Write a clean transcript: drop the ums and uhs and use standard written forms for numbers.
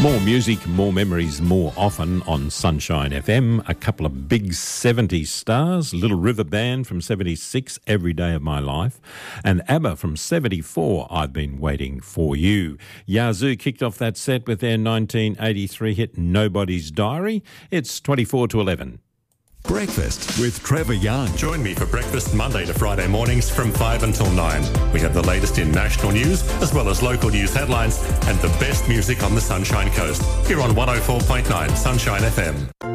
More music, more memories, more often on Sunshine FM. A couple of big 70s stars, Little River Band from 76, Every Day of My Life, and ABBA from 74, I've Been Waiting for You. Yazoo kicked off that set with their 1983 hit Nobody's Diary. It's 24 to 11. Breakfast with Trevor Young. Join me for breakfast Monday to Friday mornings from 5 until 9. We have the latest in national news as well as local news headlines and the best music on the Sunshine Coast. Here on 104.9 Sunshine FM.